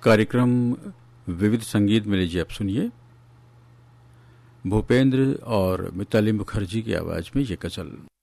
कार्यक्रम विविध संगीत में लीजिए आप सुनिए भूपेंद्र और मिताली मुखर्जी की आवाज में ये गजल।